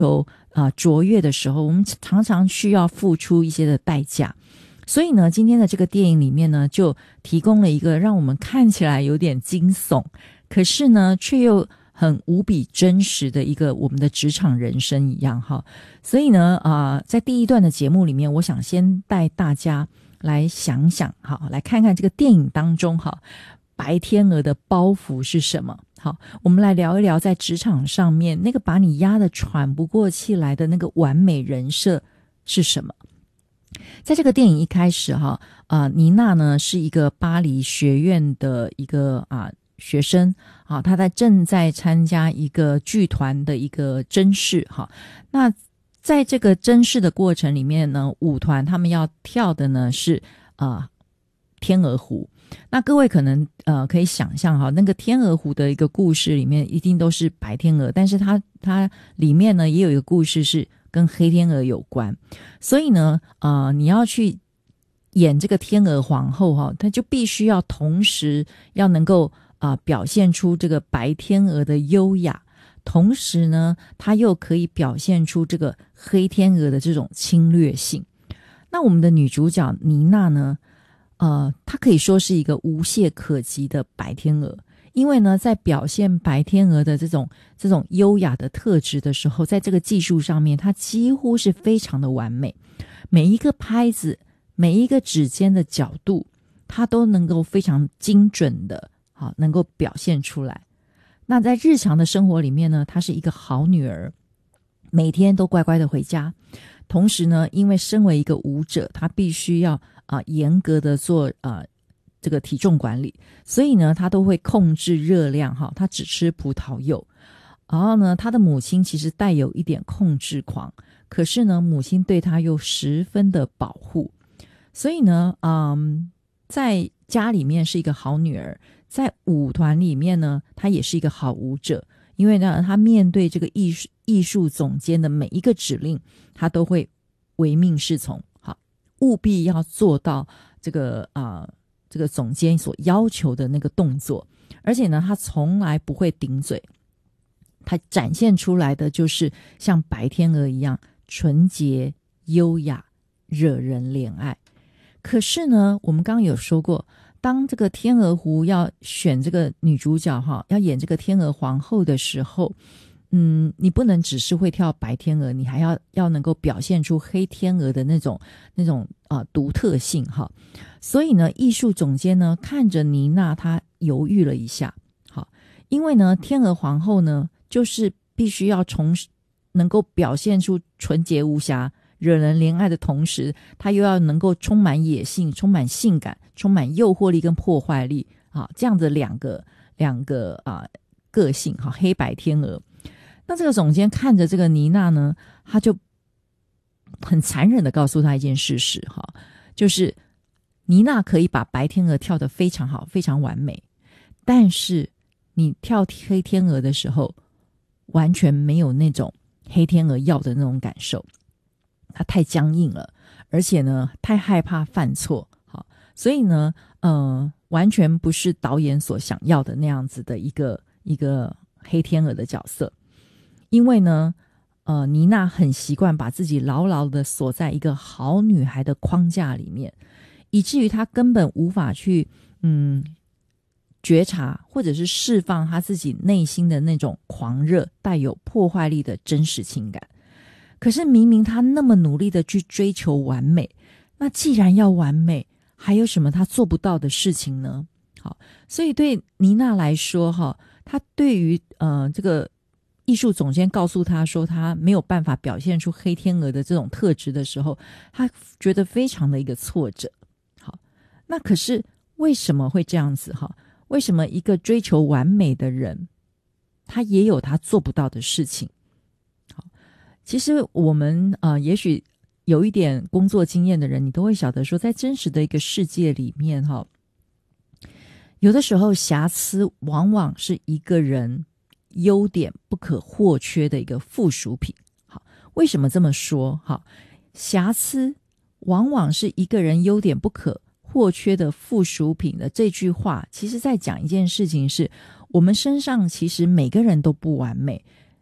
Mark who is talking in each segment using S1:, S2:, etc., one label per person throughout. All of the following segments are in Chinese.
S1: 卓越的时候，我们常常需要付出一些的代价。所以呢，今天的这个电影里面呢，就提供了一个让我们看起来有点惊悚，可是呢却又很无比真实的一个我们的职场人生一样哈。所以呢在第一段的节目里面，我想先带大家来想想哈，来看看这个电影当中哈，白天鹅的包袱是什么。好，我们来聊一聊在职场上面那个把你压得喘不过气来的那个完美人设是什么。在这个电影一开始哈，妮娜呢是一个巴黎学院的一个学生啊，她正在参加一个剧团的一个甄试哈。那在这个甄试的过程里面呢，舞团他们要跳的呢是天鹅湖。那各位可能可以想象哈，那个天鹅湖的一个故事里面一定都是白天鹅，但是它里面呢也有一个故事是跟黑天鹅有关。所以呢你要去演这个天鹅皇后哈，她就必须要同时要能够表现出这个白天鹅的优雅，同时呢她又可以表现出这个黑天鹅的这种侵略性。那我们的女主角妮娜呢她可以说是一个无懈可击的白天鹅，因为呢在表现白天鹅的这种优雅的特质的时候，在这个技术上面她几乎是非常的完美，每一个拍子，每一个指尖的角度，她都能够非常精准的能够表现出来。那在日常的生活里面呢，她是一个好女儿，每天都乖乖的回家，同时呢因为身为一个舞者，她必须要严格的做这个体重管理，所以呢他都会控制热量哈，他只吃葡萄柚。然后呢他的母亲其实带有一点控制狂，可是呢母亲对他又十分的保护，所以呢在家里面是一个好女儿，在舞团里面呢她也是一个好舞者，因为呢她面对这个艺术总监的每一个指令，她都会唯命是从，务必要做到这个总监所要求的那个动作。而且呢他从来不会顶嘴，他展现出来的就是像白天鹅一样纯洁优雅，惹人怜爱。可是呢我们刚刚有说过，当这个天鹅湖要选这个女主角要演这个天鹅皇后的时候，你不能只是会跳白天鹅，你还要能够表现出黑天鹅的那种独特性哈。所以呢艺术总监呢看着妮娜，她犹豫了一下，因为呢天鹅皇后呢就是必须要能够表现出纯洁无瑕惹人怜爱的同时，她又要能够充满野性，充满性感，充满诱惑力跟破坏力这样的两个个性黑白天鹅。那这个总监看着这个妮娜呢，他就很残忍的告诉她一件事实就是妮娜可以把白天鹅跳得非常好，非常完美，但是你跳黑天鹅的时候完全没有那种黑天鹅要的那种感受，她太僵硬了，而且呢太害怕犯错所以呢完全不是导演所想要的那样子的一个黑天鹅的角色。因为呢妮娜很习惯把自己牢牢的锁在一个好女孩的框架里面，以至于她根本无法去觉察或者是释放她自己内心的那种狂热带有破坏力的真实情感。可是明明她那么努力的去追求完美，那既然要完美，还有什么她做不到的事情呢？所以对妮娜来说她对于这个艺术总监告诉他说他没有办法表现出黑天鹅的这种特质的时候，他觉得非常的一个挫折。那可是为什么会这样子为什么一个追求完美的人他也有他做不到的事情？其实我们也许有一点工作经验的人，你都会晓得说，在真实的一个世界里面有的时候瑕疵往往是一个人优点不可或缺的一个附属品。为什么这么说？瑕疵往往是一个人优点不可或缺的附属品的这句话，其实在讲一件事情，是我们身上其实每个人都不完美，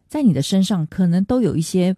S1: 在你的身上可能都有一些